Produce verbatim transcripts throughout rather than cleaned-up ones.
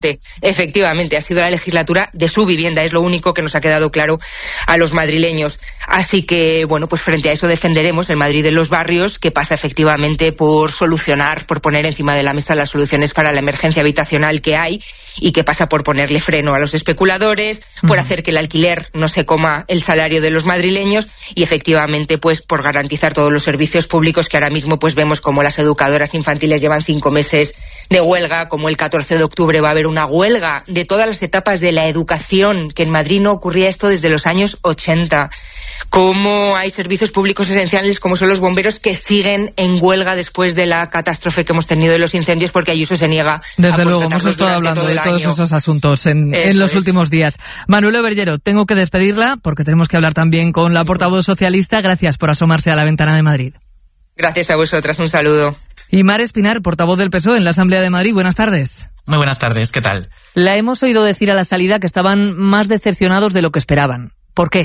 Efectivamente, ha sido la legislatura de su vivienda, es lo único que nos ha quedado claro a los madrileños. Así que, bueno, pues frente a eso defenderemos el Madrid de los barrios, que pasa efectivamente por solucionar, por poner encima de la mesa las soluciones para la emergencia habitacional que hay y que pasa por ponerle freno a los especuladores, por hacer que el alquiler no se coma el salario de los madrileños y efectivamente pues por garantizar todos los servicios públicos que ahora mismo pues vemos como las educadoras infantiles llevan cinco meses de huelga, como el catorce de octubre va a haber una huelga de todas las etapas de la educación, que en Madrid no ocurría esto desde los años ochenta. Como hay servicios públicos esenciales como son los bomberos que siguen en huelga después de la catástrofe que hemos tenido de los incendios porque Ayuso se niega Desde a luego, hemos estado hablando de todos año. esos asuntos en, en los es. últimos días. Manuel Obergero, tengo que despedirla porque tenemos que hablar también con la portavoz socialista. Gracias por asomarse a la ventana de Madrid. Gracias a vosotras, un saludo. Y Mar Espinar, portavoz del P S O E en la Asamblea de Madrid. Buenas tardes. Muy buenas tardes, ¿qué tal? La hemos oído decir a la salida que estaban más decepcionados de lo que esperaban. ¿Por qué?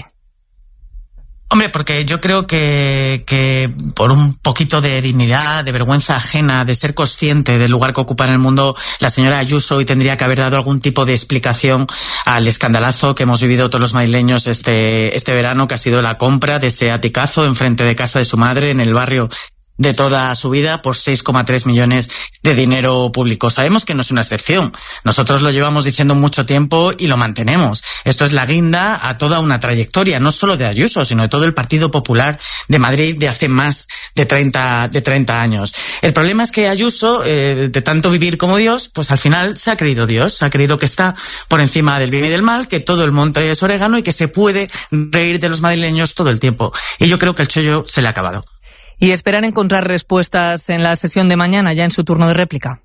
Hombre, porque yo creo que, que por un poquito de dignidad, de vergüenza ajena, de ser consciente del lugar que ocupa en el mundo, la señora Ayuso hoy tendría que haber dado algún tipo de explicación al escandalazo que hemos vivido todos los madrileños este, este verano, que ha sido la compra de ese aticazo enfrente de casa de su madre en el barrio de toda su vida por seis coma tres millones de dinero público. Sabemos que no es una excepción. Nosotros lo llevamos diciendo mucho tiempo y lo mantenemos. Esto es la guinda a toda una trayectoria, no solo de Ayuso, sino de todo el Partido Popular de Madrid de hace más de treinta, de treinta años. El problema es que Ayuso, eh, de tanto vivir como Dios, pues al final se ha creído Dios, se ha creído que está por encima del bien y del mal, que todo el monte es orégano y que se puede reír de los madrileños todo el tiempo. Y yo creo que el chollo se le ha acabado. ¿Y esperan encontrar respuestas en la sesión de mañana, ya en su turno de réplica?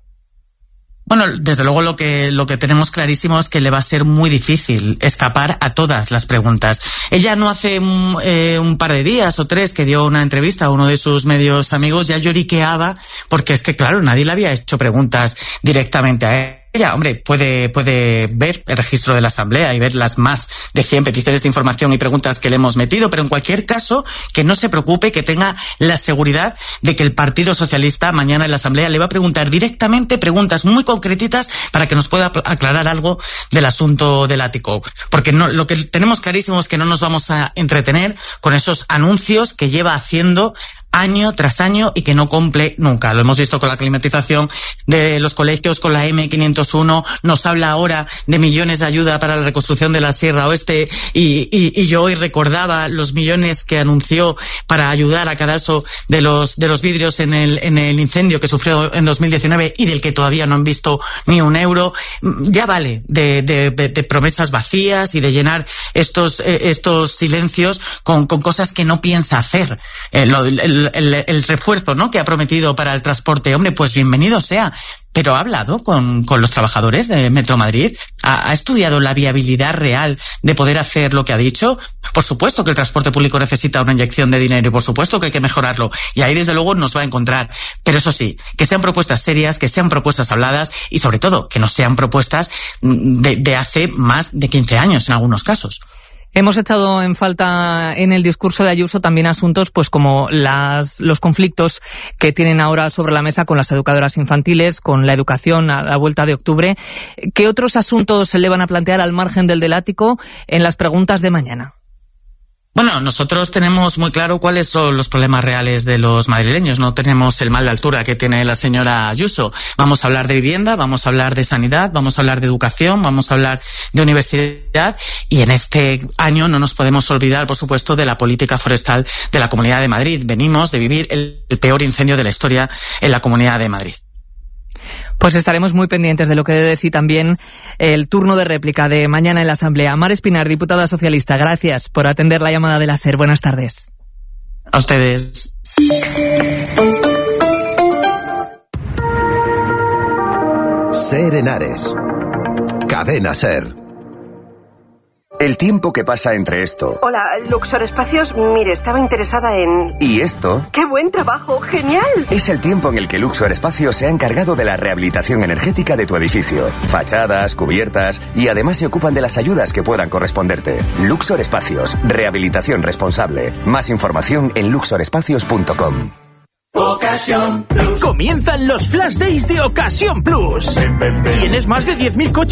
Bueno, desde luego lo que lo que tenemos clarísimo es que le va a ser muy difícil escapar a todas las preguntas. Ella no hace un, eh, un par de días o tres que dio una entrevista a uno de sus medios amigos, ya lloriqueaba, porque es que claro, nadie le había hecho preguntas directamente a él. Ella, hombre, puede, puede ver el registro de la Asamblea y ver las más de cien peticiones de información y preguntas que le hemos metido, pero en cualquier caso, que no se preocupe, que tenga la seguridad de que el Partido Socialista mañana en la Asamblea le va a preguntar directamente preguntas muy concretitas para que nos pueda aclarar algo del asunto del ático. Porque no, lo que tenemos clarísimo es que no nos vamos a entretener con esos anuncios que lleva haciendo año tras año y que no cumple nunca. Lo hemos visto con la climatización de los colegios, con la eme quinientos uno, nos habla ahora de millones de ayuda para la reconstrucción de la Sierra Oeste y, y, y yo hoy recordaba los millones que anunció para ayudar a Cadalso de los, de los vidrios en el, en el incendio que sufrió en dos mil diecinueve y del que todavía no han visto ni un euro. Ya vale de, de, de, de promesas vacías y de llenar estos, eh, estos silencios con, con cosas que no piensa hacer. Eh, lo, el, El, el refuerzo, ¿no?, que ha prometido para el transporte, hombre, pues bienvenido sea. Pero ha hablado con, con los trabajadores de Metro Madrid, ¿Ha, ha estudiado la viabilidad real de poder hacer lo que ha dicho. Por supuesto que el transporte público necesita una inyección de dinero y por supuesto que hay que mejorarlo. Y ahí desde luego nos va a encontrar. Pero eso sí, que sean propuestas serias, que sean propuestas habladas y sobre todo que no sean propuestas de, de hace más de quince años en algunos casos. Hemos echado en falta en el discurso de Ayuso también asuntos pues como las, los conflictos que tienen ahora sobre la mesa con las educadoras infantiles, con la educación a la vuelta de octubre. ¿Qué otros asuntos se le van a plantear al margen del del ático en las preguntas de mañana? Bueno, nosotros tenemos muy claro cuáles son los problemas reales de los madrileños. No tenemos el mal de altura que tiene la señora Ayuso. Vamos a hablar de vivienda, vamos a hablar de sanidad, vamos a hablar de educación, vamos a hablar de universidad y en este año no nos podemos olvidar, por supuesto, de la política forestal de la Comunidad de Madrid. Venimos de vivir el, el peor incendio de la historia en la Comunidad de Madrid. Pues estaremos muy pendientes de lo que dé de sí también el turno de réplica de mañana en la Asamblea. Mar Espinar, diputada socialista, gracias por atender la llamada de la SER. Buenas tardes. A ustedes. SER Henares. Cadena SER. El tiempo que pasa entre esto... Hola, Luxor Espacios, mire, estaba interesada en... ¿Y esto? ¡Qué buen trabajo! ¡Genial! Es el tiempo en el que Luxor Espacios se ha encargado de la rehabilitación energética de tu edificio. Fachadas, cubiertas y además se ocupan de las ayudas que puedan corresponderte. Luxor Espacios, rehabilitación responsable. Más información en luxor espacios punto com. Ocasión Plus. Comienzan los Flash Days de Ocasión Plus. Ven, ven, ven. Tienes más de diez mil coches